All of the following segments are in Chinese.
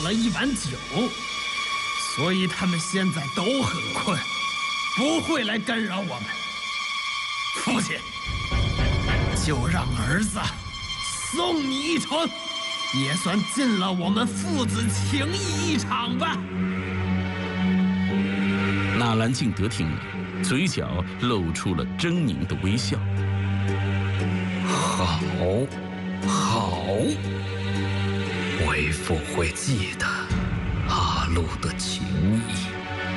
了一碗酒，所以他们现在都很困，不会来干扰我们。父亲，就让儿子送你一程，也算尽了我们父子情谊一场吧。 纳兰敬德听了，嘴角露出了狰狞的微笑。 好，为父会记得阿禄的情谊。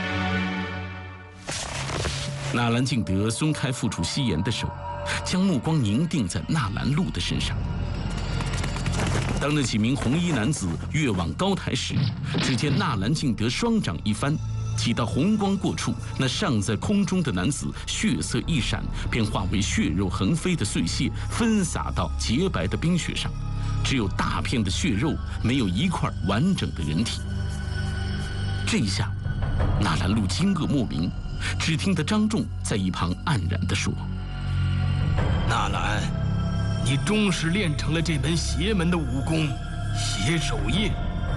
纳兰敬德松开副主西颜的手，将目光凝定在纳兰禄的身上。当那几名红衣男子跃往高台时，只见纳兰敬德双掌一翻，几道红光过处，那尚在空中的男子血色一闪，便化为血肉横飞的碎屑，分洒到洁白的冰雪上，只有大片的血肉，没有一块完整的人体。这一下，纳兰禄惊愕莫名，只听得张仲在一旁黯然地说：“ 纳兰，你终是练成了这门邪门的武功血手印。”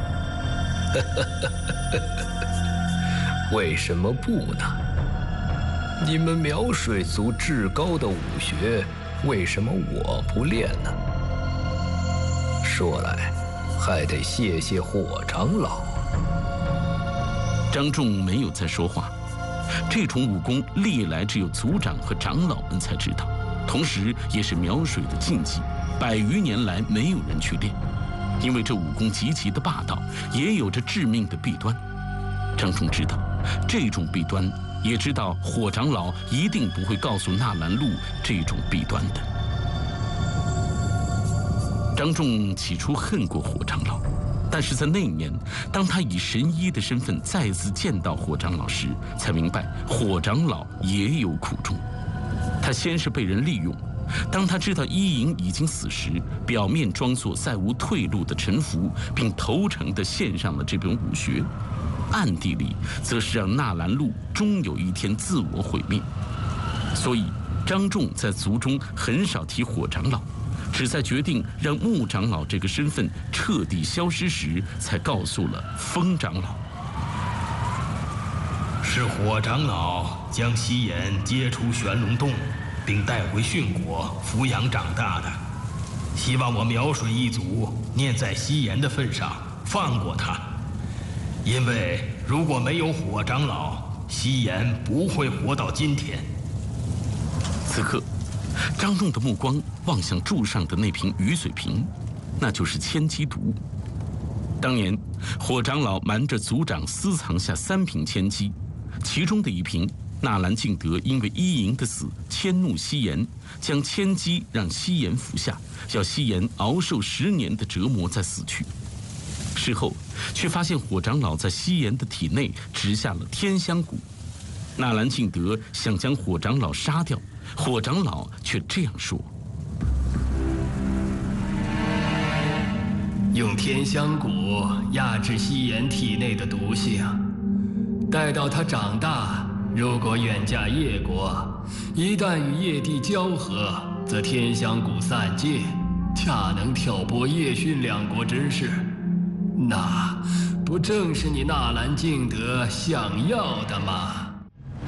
为什么不呢？你们苗水族至高的武学，为什么我不练呢？说来，还得谢谢火长老。 张仲没有再说话。这种武功历来只有族长和长老们才知道，同时也是苗水的禁忌，100余年来没有人去练，因为这武功极其的霸道，也有着致命的弊端。张仲知道这种弊端，也知道火长老一定不会告诉纳兰禄这种弊端的。张仲起初恨过火长老，但是在那一年，当他以神医的身份再次见到火长老时，才明白火长老也有苦衷。他先是被人利用，当他知道伊尹已经死时，表面装作再无退路的臣服，并投诚地献上了这本武学，暗地里则是让纳兰禄终有一天自我毁灭。所以张仲在族中很少提火长老，只在决定让穆长老这个身份彻底消失时，才告诉了风长老。 是火长老将西颜接出玄龙洞，并带回殉国抚养长大的，希望我苗水一族念在西颜的份上放过他，因为如果没有火长老，西颜不会活到今天。 此刻张仲的目光望向柱上的那瓶雨水瓶，那就是千机毒。当年火长老瞒着族长私藏下3瓶千机，其中的一瓶，纳兰敬德因为伊尹的死迁怒西颜，将千机让西颜服下，要西颜熬受10年的折磨再死去。事后却发现火长老在西颜的体内植下了天香蛊，纳兰敬德想将火长老杀掉，火长老却这样说： 用天香蛊压制西颜体内的毒性，待到他长大，如果远嫁叶国，一旦与叶帝交合，则天香蛊散尽，恰能挑拨叶逊2国之事。那不正是你纳兰敬德想要的吗？